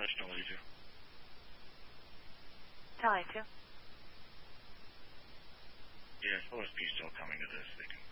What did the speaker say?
Press Delay 2. Delay 2. Yes, OSP is still coming to this. They can